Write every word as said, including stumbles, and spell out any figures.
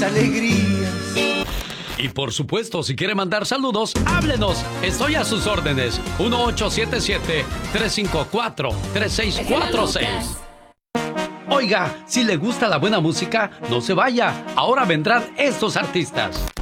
alegrías. Y por supuesto, si quiere mandar saludos, háblenos. Estoy a sus órdenes. uno ocho siete siete, tres cinco cuatro, tres seis cuatro seis. Oiga, si le gusta la buena música, no se vaya. Ahora vendrán estos artistas.